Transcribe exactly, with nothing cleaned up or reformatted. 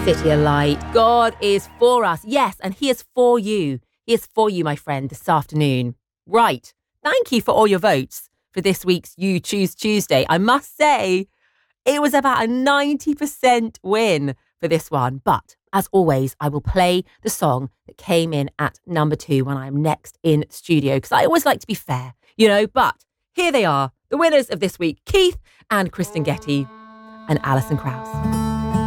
City of Light. God is for us. Yes, and he is for you. He is for you, my friend, this afternoon. Right. Thank you for all your votes for this week's You Choose Tuesday. I must say, it was about a ninety percent win for this one. But as always, I will play the song that came in at number two when I'm next in studio, because I always like to be fair, you know. But here they are, the winners of this week, Keith and Kristen Getty and Alison Krauss.